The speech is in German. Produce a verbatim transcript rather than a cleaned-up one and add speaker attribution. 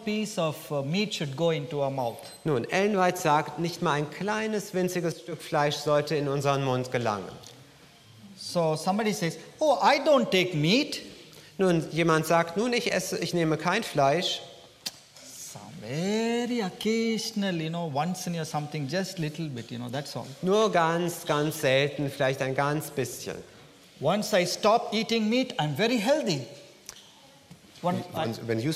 Speaker 1: piece of uh, meat should go into our mouth.
Speaker 2: Nun, Ellen White sagt, nicht mal ein kleines, winziges Stück Fleisch sollte in unseren Mund gelangen.
Speaker 1: So somebody says, oh, I don't take meat.
Speaker 2: Nun, jemand sagt, nun, ich esse, ich nehme kein Fleisch.
Speaker 1: Some very occasional, you know, once in your something, just little bit, you know, that's all.
Speaker 2: Nur ganz, ganz selten, vielleicht ein ganz bisschen.
Speaker 1: Once I stop eating meat, I'm very healthy. One, I-
Speaker 2: And when you